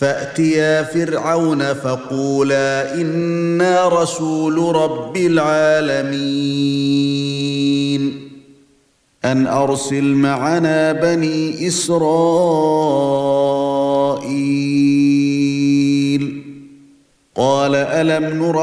فَأْتِيَا فِرْعَوْنَ فَقُولَا إِنَّا رَسُولُ رَبِّ الْعَالَمِينَ أَنْ أَرْسِلْ مَعَنَا بَنِي إِسْرَائِيلَ قَالَ أَلَمْ نُرَبِّكَ